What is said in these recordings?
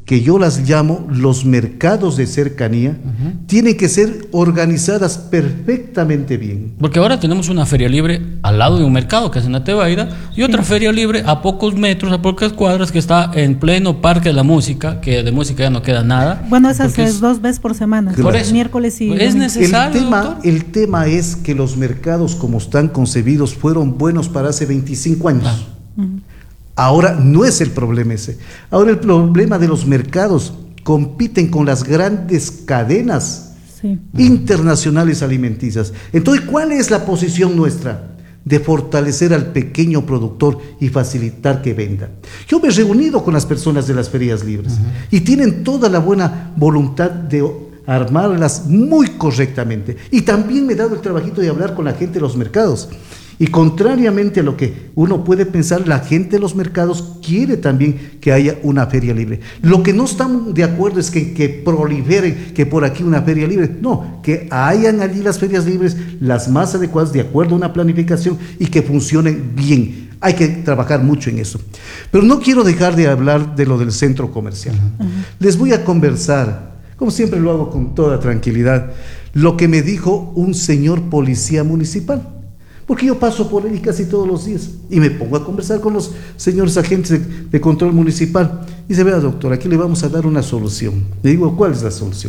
que yo las llamo los mercados de cercanía, tienen que ser organizadas perfectamente bien. Porque ahora tenemos una feria libre al lado de un mercado que es en la Tebaida y otra feria libre a pocos metros, a pocas cuadras, que está en pleno Parque de la Música, que de música ya no queda nada. Bueno, esas es 2 veces por semana, por eso, miércoles y es necesario. El tema es que los mercados como están concebidos fueron buenos para hace 25 años. Ahora no es el problema ese. Ahora el problema de los mercados compiten con las grandes cadenas internacionales alimenticias. Entonces, ¿cuál es la posición nuestra? De fortalecer al pequeño productor y facilitar que venda. Yo me he reunido con las personas de las ferias libres y tienen toda la buena voluntad de armarlas muy correctamente. Y también me he dado el trabajito de hablar con la gente de los mercados. Y contrariamente a lo que uno puede pensar, la gente de los mercados quiere también que haya una feria libre. Lo que no estamos de acuerdo es que proliferen, que por aquí una feria libre. No, que hayan allí las ferias libres, las más adecuadas, de acuerdo a una planificación y que funcionen bien. Hay que trabajar mucho en eso. Pero no quiero dejar de hablar de lo del centro comercial. Les voy a conversar, como siempre lo hago con toda tranquilidad, lo que me dijo un señor policía municipal. Porque yo paso por ahí casi todos los días y me pongo a conversar con los señores agentes de control municipal. Y dice, vea doctor, aquí le vamos a dar una solución. Le digo, ¿cuál es la solución?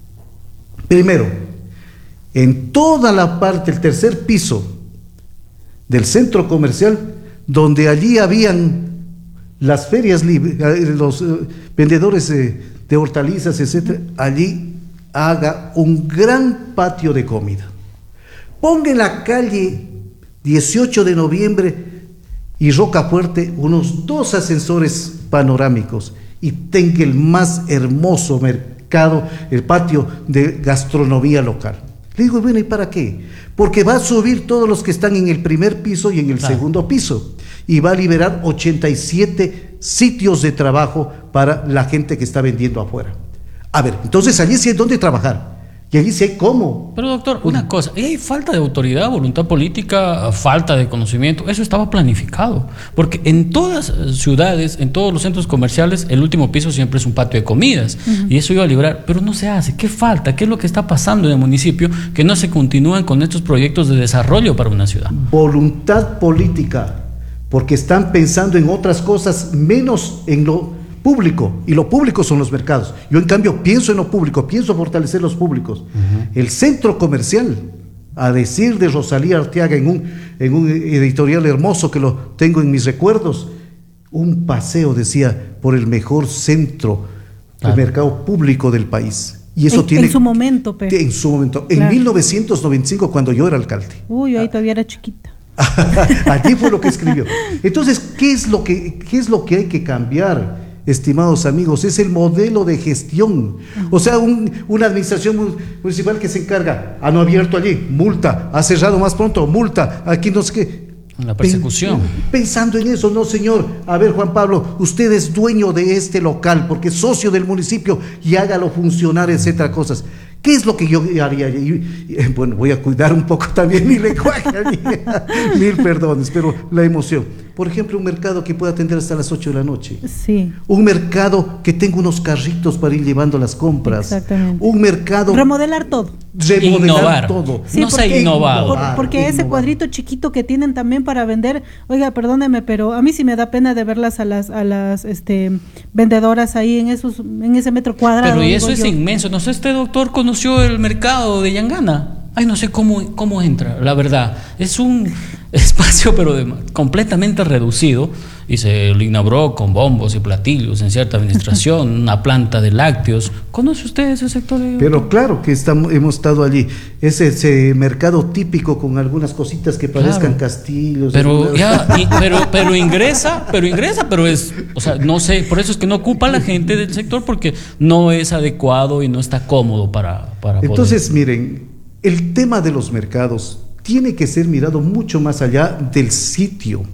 Primero, en toda la parte, el tercer piso del centro comercial, donde allí habían las ferias libres, los vendedores de hortalizas, etcétera, allí haga un gran patio de comida. Ponga en la calle 18 de noviembre y Rocafuerte unos 2 ascensores panorámicos y tenga el más hermoso mercado, el patio de gastronomía local. Le digo, bueno, ¿y para qué? Porque va a subir todos los que están en el primer piso y en el segundo piso y va a liberar 87 sitios de trabajo para la gente que está vendiendo afuera. A ver, entonces allí sí hay dónde trabajar. Y allí sí hay cómo. Pero doctor, una cosa, hay falta de autoridad, voluntad política, falta de conocimiento. Eso estaba planificado. Porque en todas ciudades, en todos los centros comerciales, el último piso siempre es un patio de comidas. Y eso iba a liberar, pero no se hace. ¿Qué falta? ¿Qué es lo que está pasando en el municipio que no se continúan con estos proyectos de desarrollo para una ciudad? Voluntad política, porque están pensando en otras cosas menos en lo público, y lo público son los mercados. Yo en cambio pienso en lo público, pienso fortalecer los públicos. El centro comercial, a decir de Rosalía Arteaga en un editorial hermoso que lo tengo en mis recuerdos, un paseo, decía, por el mejor centro de mercado público del país. Y eso tiene... En su momento, pero... En su momento, en 1995, cuando yo era alcalde. Uy, ahí todavía era chiquita. Allí fue lo que escribió. Entonces, ¿qué es lo que hay que cambiar? Estimados amigos, es el modelo de gestión. O sea, una administración municipal que se encarga, no ha abierto allí, multa, ha cerrado más pronto, multa, aquí no sé qué. La persecución. Pensando en eso, no señor. A ver, Juan Pablo, usted es dueño de este local, porque es socio del municipio y hágalo funcionar, etcétera, cosas. ¿Qué es lo que yo haría? Bueno, voy a cuidar un poco también mi lenguaje. Mil perdones, pero la emoción. Por ejemplo, un mercado que pueda atender hasta las 8 de la noche. Sí. Un mercado que tenga unos carritos para ir llevando las compras. Exactamente. Un mercado... Remodelar todo. Innovar. Todo. Sí, no se ha innovado. Porque ese cuadrito chiquito que tienen también para vender, oiga, perdóneme, pero a mí sí me da pena de verlas a las vendedoras ahí en ese metro cuadrado. Pero y eso es inmenso. No sé, este doctor conoció el mercado de Yangana. Ay, no sé cómo entra, la verdad. Es un espacio, pero completamente reducido, y se lo inauguró con bombos y platillos en cierta administración, una planta de lácteos. ¿Conoce usted ese sector? Pero claro que hemos estado allí. Ese mercado típico con algunas cositas que parezcan castillos. Pero ingresa, pero es, o sea, no sé, por eso es que no ocupa la gente del sector, porque no es adecuado y no está cómodo para Entonces, poder. miren, el tema de los mercados tiene que ser mirado mucho más allá del sitio.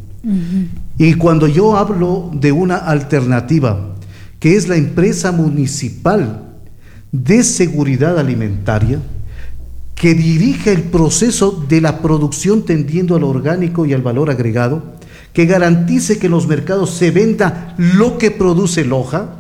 Y cuando yo hablo de una alternativa, que es la empresa municipal de seguridad alimentaria, que dirija el proceso de la producción tendiendo al orgánico y al valor agregado, que garantice que en los mercados se venda lo que produce Loja,